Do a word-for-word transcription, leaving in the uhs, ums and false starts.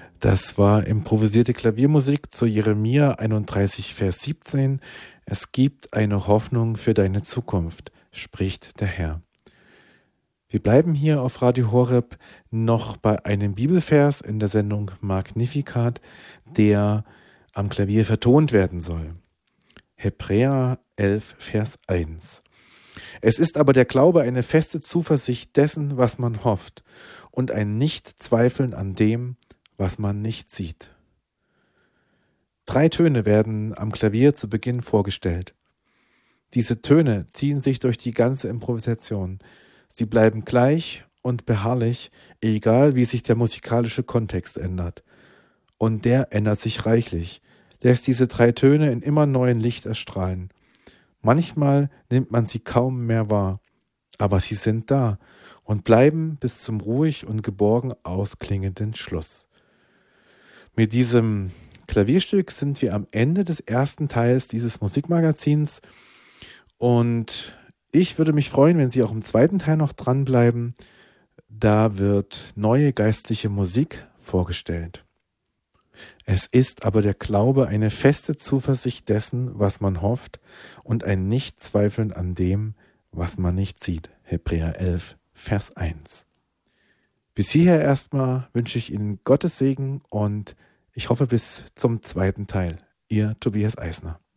Das war improvisierte Klaviermusik zu Jeremia einunddreißig, Vers siebzehn. Es gibt eine Hoffnung für deine Zukunft, spricht der Herr. Wir bleiben hier auf Radio Horeb noch bei einem Bibelvers in der Sendung Magnificat, der am Klavier vertont werden soll. Hebräer elf, Vers eins. Es ist aber der Glaube eine feste Zuversicht dessen, was man hofft, und ein Nicht-Zweifeln an dem, was man nicht sieht. Drei Töne werden am Klavier zu Beginn vorgestellt. Diese Töne ziehen sich durch die ganze Improvisation. Sie bleiben gleich und beharrlich, egal wie sich der musikalische Kontext ändert. Und der ändert sich reichlich, lässt diese drei Töne in immer neuen Licht erstrahlen. Manchmal nimmt man sie kaum mehr wahr, aber sie sind da und bleiben bis zum ruhig und geborgen ausklingenden Schluss. Mit diesem Klavierstück sind wir am Ende des ersten Teils dieses Musikmagazins und ich würde mich freuen, wenn Sie auch im zweiten Teil noch dranbleiben. Da wird neue geistliche Musik vorgestellt. Es ist aber der Glaube eine feste Zuversicht dessen, was man hofft, und ein Nichtzweifeln an dem, was man nicht sieht. Hebräer elf, Vers eins. Bis hierher erstmal wünsche ich Ihnen Gottes Segen und ich hoffe bis zum zweiten Teil. Ihr Tobias Eisner.